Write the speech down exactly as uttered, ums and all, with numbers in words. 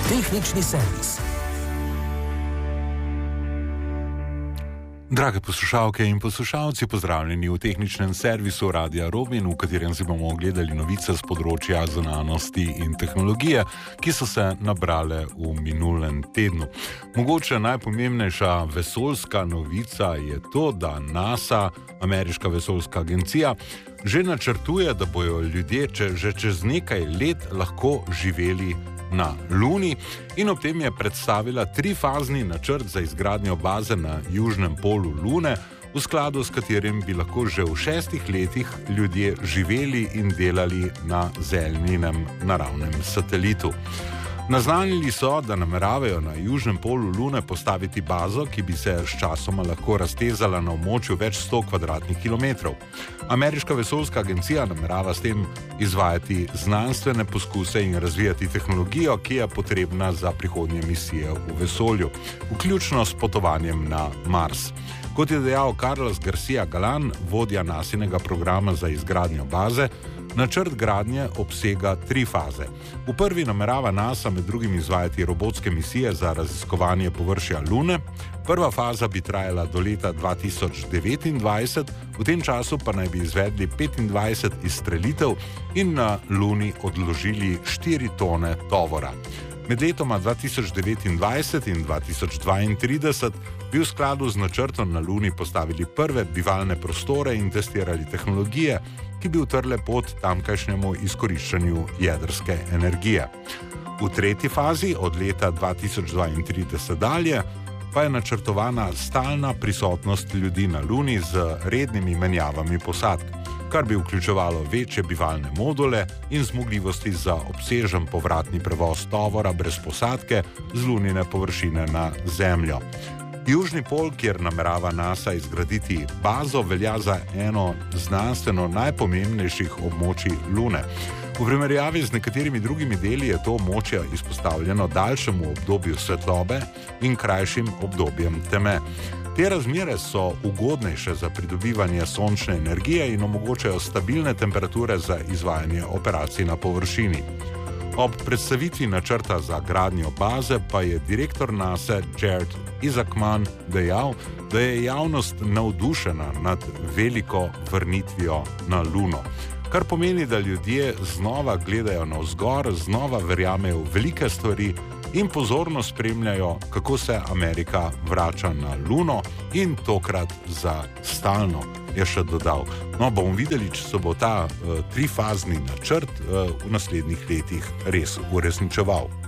Tehnični servis. Drage poslušalke in poslušalci, pozdravljeni v tehničnem servisu Radia Robin, v katerem si bomo ogledali novice z področja znanosti in tehnologije, ki so se nabrale v minulem tednu. Mogoče najpomembnejša vesoljska novica je to, da NASA, ameriška vesoljska agencija, že načrtuje, da bojo ljudje če, že čez nekaj let lahko živeli na Luni in ob tem je predstavila trifazni načrt za izgradnjo baze na južnem polu Lune, v skladu s katerim bi lahko že v šestih letih ljudje živeli in delali na Zemljinem naravnem satelitu. Naznanili so, da nameravajo na južnem polu Lune postaviti bazo, ki bi se s časoma lahko raztezala na območju več sto kvadratnih kilometrov. Ameriška vesoljska agencija namerava s tem izvajati znanstvene poskuse in razvijati tehnologijo, ki je potrebna za prihodnje misije v vesolju, vključno s potovanjem na Mars. Kot je dejal Carlos Garcia Galan, vodja nasinega programa za izgradnjo baze, načrt gradnje obsega tri faze. V prvi namerava NASA med drugim izvajati robotske misije za raziskovanje površja Lune. Prva faza bi trajala do leta dva tisoč devetindvajset, v tem času pa naj bi izvedli petindvajset izstrelitev in na Luni odložili štiri tone tovora. Med letoma dva tisoč devetindvajset in dva tisoč dvaintrideset bi v skladu z načrtom na Luni postavili prve bivalne prostore in testirali tehnologije, ki bi utrle pot tamkajšnjemu izkoriščanju jedrske energije. V tretji fazi, od leta dva tisoč dvaintrideset dalje, pa je načrtovana stalna prisotnost ljudi na Luni z rednimi menjavami posadk, kar bi vključevalo večje bivalne module in zmogljivosti za obsežen povratni prevoz tovora brez posadke z Lunine površine na Zemljo. Južni pol, kjer namerava NASA izgraditi bazo, velja za eno znanstveno najpomembnejših območij Lune. V primerjavi z nekaterimi drugimi deli je to območje izpostavljeno daljšemu obdobju svetlobe in krajšim obdobjem teme. Te razmere so ugodnejše za pridobivanje sončne energije in omogočajo stabilne temperature za izvajanje operacij na površini. Ob predstavitvi načrta za gradnjo baze pa je direktor NASA Jared Isaacman dejal, da je javnost navdušena nad veliko vrnitvijo na Luno, kar pomeni, da ljudje znova gledajo navzgor, znova verjamejo v velike stvari in pozorno spremljajo, kako se Amerika vrača na Luno in tokrat za stalno, je še dodal. No, bomo videli, če se bo ta uh, trifazni načrt uh, v naslednjih letih res uresničeval.